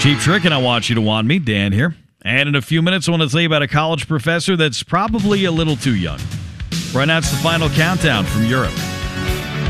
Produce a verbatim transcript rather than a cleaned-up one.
Cheap Trick, and I want you to want me. Dan here. And in a few minutes, I want to tell you about a college professor that's probably a little too young. Right now, it's the final countdown from Europe.